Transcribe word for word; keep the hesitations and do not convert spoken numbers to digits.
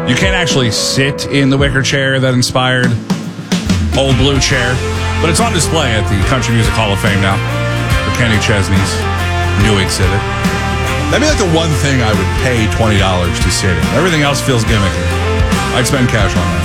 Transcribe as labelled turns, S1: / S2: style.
S1: You can't actually sit in the wicker chair that inspired Old Blue Chair, but it's on display at the Country Music Hall of Fame now for Kenny Chesney's new exhibit. That'd be like the one thing I would pay twenty dollars to sit in. Everything else feels gimmicky. I'd spend cash on that.